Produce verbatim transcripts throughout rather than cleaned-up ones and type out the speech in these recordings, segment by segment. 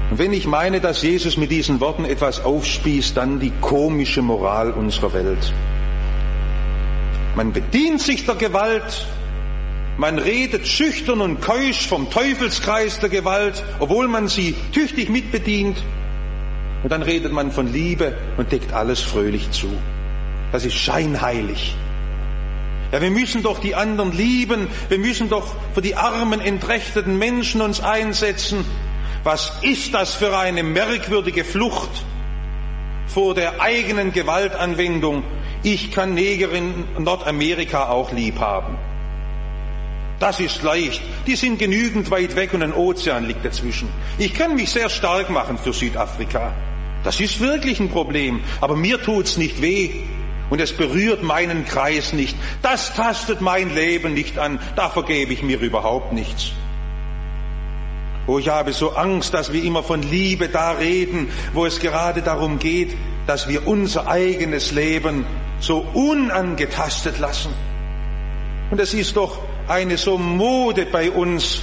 Und wenn ich meine, dass Jesus mit diesen Worten etwas aufspießt, dann die komische Moral unserer Welt. Man bedient sich der Gewalt, man redet schüchtern und keusch vom Teufelskreis der Gewalt, obwohl man sie tüchtig mitbedient. Und dann redet man von Liebe und deckt alles fröhlich zu. Das ist scheinheilig. Ja, wir müssen doch die anderen lieben, wir müssen doch für die armen, entrechteten Menschen uns einsetzen. Was ist das für eine merkwürdige Flucht vor der eigenen Gewaltanwendung? Ich kann Neger in Nordamerika auch lieb haben. Das ist leicht. Die sind genügend weit weg und ein Ozean liegt dazwischen. Ich kann mich sehr stark machen für Südafrika. Das ist wirklich ein Problem. Aber mir tut's nicht weh. Und es berührt meinen Kreis nicht. Das tastet mein Leben nicht an. Da vergebe ich mir überhaupt nichts. Oh, ich habe so Angst, dass wir immer von Liebe da reden, wo es gerade darum geht, dass wir unser eigenes Leben so unangetastet lassen. Und es ist doch eine so Mode bei uns,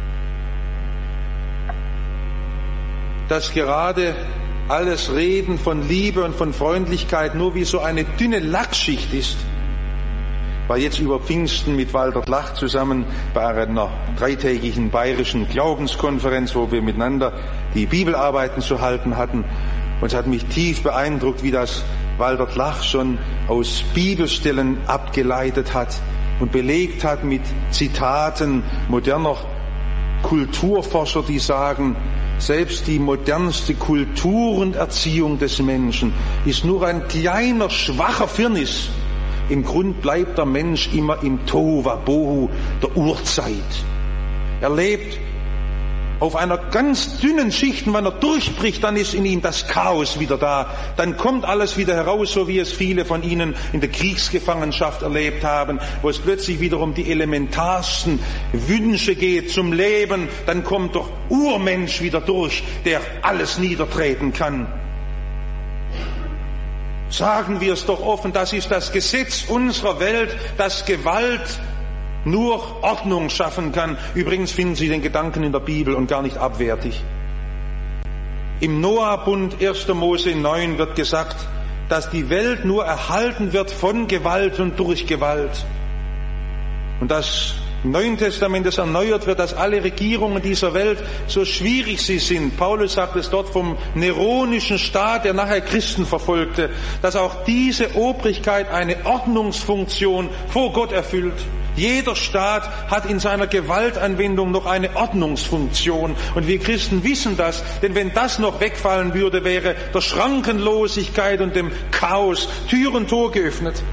dass gerade alles Reden von Liebe und von Freundlichkeit nur wie so eine dünne Lackschicht ist. Ich war jetzt über Pfingsten mit Walter Lach zusammen bei einer dreitägigen bayerischen Glaubenskonferenz, wo wir miteinander die Bibelarbeiten zu halten hatten. Und es hat mich tief beeindruckt, wie das Walter Lach schon aus Bibelstellen abgeleitet hat und belegt hat mit Zitaten moderner Kulturforscher, die sagen, selbst die modernste Kultur und Erziehung des Menschen ist nur ein kleiner, schwacher Firnis. Im Grund bleibt der Mensch immer im Tohuwabohu der Urzeit. Er lebt auf einer ganz dünnen Schicht, und wenn er durchbricht, dann ist in ihm das Chaos wieder da. Dann kommt alles wieder heraus, so wie es viele von Ihnen in der Kriegsgefangenschaft erlebt haben, wo es plötzlich wieder um die elementarsten Wünsche geht zum Leben. Dann kommt der Urmensch wieder durch, der alles niedertreten kann. Sagen wir es doch offen, das ist das Gesetz unserer Welt, dass Gewalt nur Ordnung schaffen kann. Übrigens finden Sie den Gedanken in der Bibel und gar nicht abwertig. Im Noah-Bund erster Mose neun wird gesagt, dass die Welt nur erhalten wird von Gewalt und durch Gewalt. Und dass im Neuen Testament es erneuert wird, dass alle Regierungen dieser Welt, so schwierig sie sind, Paulus sagt es dort vom neronischen Staat, der nachher Christen verfolgte, dass auch diese Obrigkeit eine Ordnungsfunktion vor Gott erfüllt. Jeder Staat hat in seiner Gewaltanwendung noch eine Ordnungsfunktion. Und wir Christen wissen das, denn wenn das noch wegfallen würde, wäre der Schrankenlosigkeit und dem Chaos Tür und Tor geöffnet.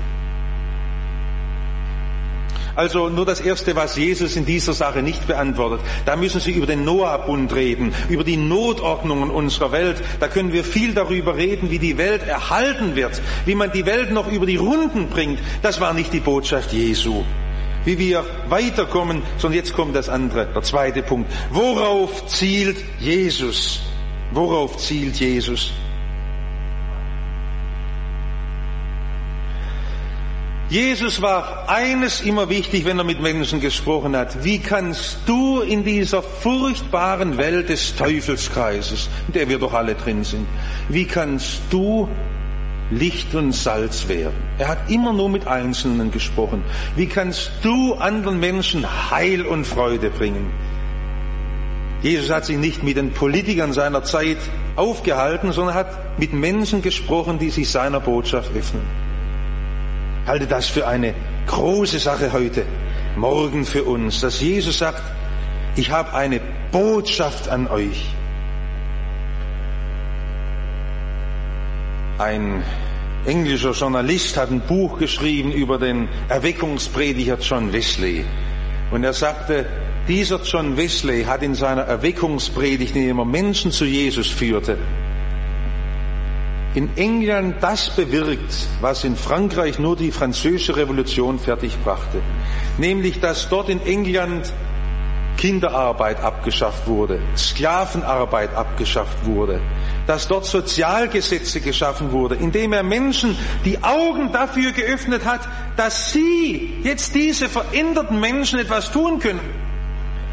Also nur das Erste, was Jesus in dieser Sache nicht beantwortet. Da müssen Sie über den Noah-Bund reden, über die Notordnungen unserer Welt. Da können wir viel darüber reden, wie die Welt erhalten wird, wie man die Welt noch über die Runden bringt. Das war nicht die Botschaft Jesu. Wie wir weiterkommen, sondern jetzt kommt das andere, der zweite Punkt. Worauf zielt Jesus? Worauf zielt Jesus? Jesus war eines immer wichtig, wenn er mit Menschen gesprochen hat. Wie kannst du in dieser furchtbaren Welt des Teufelskreises, in der wir doch alle drin sind, wie kannst du Licht und Salz werden? Er hat immer nur mit Einzelnen gesprochen. Wie kannst du anderen Menschen Heil und Freude bringen? Jesus hat sich nicht mit den Politikern seiner Zeit aufgehalten, sondern hat mit Menschen gesprochen, die sich seiner Botschaft öffnen. Ich halte das für eine große Sache heute, morgen für uns, dass Jesus sagt, ich habe eine Botschaft an euch. Ein englischer Journalist hat ein Buch geschrieben über den Erweckungsprediger John Wesley. Und er sagte, dieser John Wesley hat in seiner Erweckungspredigt, indem er Menschen zu Jesus führte, in England das bewirkt, was in Frankreich nur die französische Revolution fertigbrachte. Nämlich, dass dort in England Kinderarbeit abgeschafft wurde, Sklavenarbeit abgeschafft wurde, dass dort Sozialgesetze geschaffen wurde, indem er Menschen die Augen dafür geöffnet hat, dass sie jetzt diese veränderten Menschen etwas tun können.